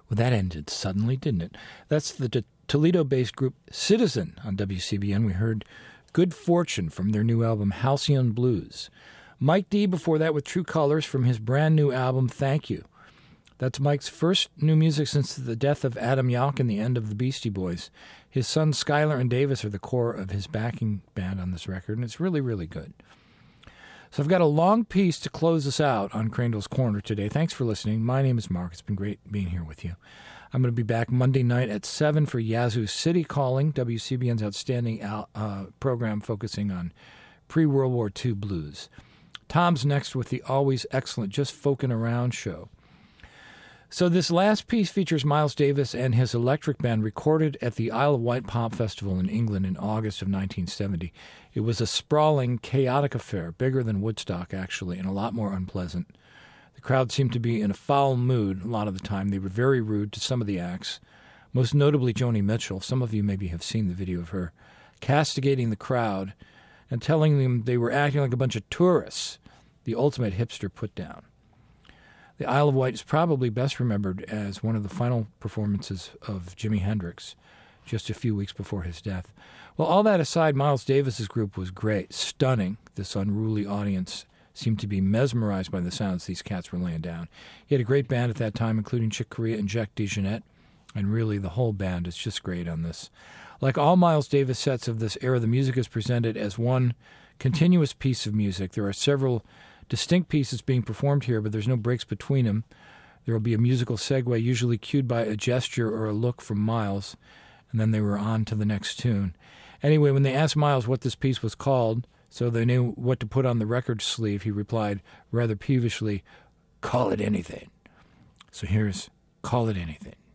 Well, that ended suddenly, didn't it? That's the Toledo-based group Citizen on WCBN. We heard Good Fortune from their new album Halcyon Blues. Mike D before that with True Colors from his brand new album Thank You. That's Mike's first new music since the death of Adam Yauch and the end of the Beastie Boys. His sons Skylar and Davis are the core of his backing band on this record, and it's really, really good. So I've got a long piece to close us out on Crandall's Corner today. Thanks for listening. My name is Mark. It's been great being here with you. I'm going to be back Monday night at 7 for Yazoo City Calling, WCBN's outstanding program focusing on pre-World War II blues. Tom's next with the always excellent Just Folkin' Around show. So this last piece features Miles Davis and his electric band recorded at the Isle of Wight Pop Festival in England in August of 1970. It was a sprawling, chaotic affair, bigger than Woodstock, actually, and a lot more unpleasant. The crowd seemed to be in a foul mood a lot of the time. They were very rude to some of the acts, most notably Joni Mitchell. Some of you maybe have seen the video of her castigating the crowd and telling them they were acting like a bunch of tourists, the ultimate hipster put-down. The Isle of Wight is probably best remembered as one of the final performances of Jimi Hendrix just a few weeks before his death. Well, all that aside, Miles Davis's group was great, stunning. This unruly audience seemed to be mesmerized by the sounds these cats were laying down. He had a great band at that time, including Chick Corea and Jack DeJohnette, and really the whole band is just great on this. Like all Miles Davis sets of this era, the music is presented as one continuous piece of music. There are several distinct pieces being performed here, but there's no breaks between them. There will be a musical segue, usually cued by a gesture or a look from Miles, and then they were on to the next tune. Anyway, when they asked Miles what this piece was called, so they knew what to put on the record sleeve, he replied, rather peevishly, "Call it anything." So here's Call It Anything.